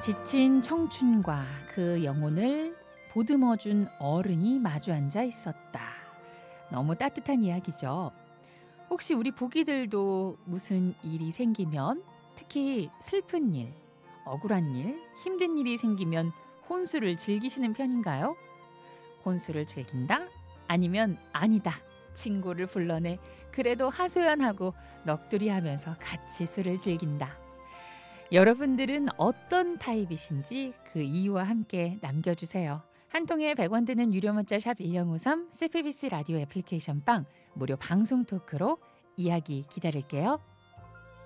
지친 청춘과 그 영혼을 보듬어준 어른이 마주 앉아 있었다. 너무 따뜻한 이야기죠. 혹시 우리 보기들도 무슨 일이 생기면, 특히 슬픈 일, 억울한 일, 힘든 일이 생기면 혼수를 즐기시는 편인가요? 혼수를 즐긴다? 아니면 아니다. 친구를 불러내 그래도 하소연하고 넋두리하면서 같이 술을 즐긴다. 여러분들은 어떤 타입이신지 그 이유와 함께 남겨주세요. 한 통에 100원 드는 유료 문자 샵 1053 CPBC 라디오 애플리케이션 빵 무료 방송 토크로 이야기 기다릴게요.